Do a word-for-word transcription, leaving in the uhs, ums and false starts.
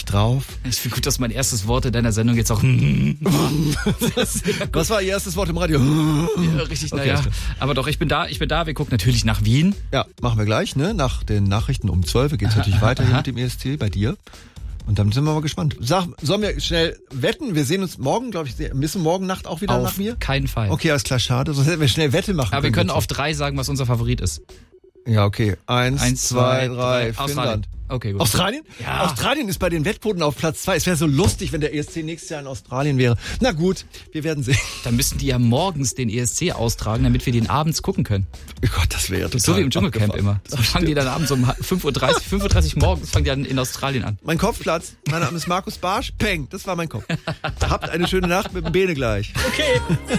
drauf. Ich finde gut, dass mein erstes Wort in deiner Sendung jetzt auch Was war Ihr erstes Wort im Radio? ja, richtig, Okay, naja. Aber doch, ich bin da, ich bin da. Wir gucken natürlich nach Wien. Ja, machen wir gleich, ne? Nach den Nachrichten um zwölf geht's natürlich weiter hier mit dem E S C bei dir. Und dann sind wir mal gespannt. Sag, sollen wir schnell wetten? Wir sehen uns morgen, glaube ich, müssen morgen Nacht auch wieder Auf nach mir? keinen Fall. Okay, alles klar, schade. Sonst hätten wir schnell Wette machen Aber wir können bitte. auf drei sagen, was unser Favorit ist. Ja, okay. Eins, Eins, zwei, zwei, drei, drei. Finnland. Okay, gut. Australien? Ja. Australien ist bei den Wettquoten auf Platz zwei. Es wäre so lustig, wenn der E S C nächstes Jahr in Australien wäre. Na gut, wir werden sehen. Dann müssten die ja morgens den E S C austragen, damit wir den abends gucken können. Oh Gott, das wäre ja total So wie im Dschungelcamp abgefahren. immer. So fangen die dann abends um fünf Uhr dreißig, fünf Uhr dreißig morgens fangen die dann in Australien an. Mein Kopfplatz. Mein Name ist Markus Barsch. Peng, das war mein Kopf. Habt eine schöne Nacht mit dem Bene gleich. Okay.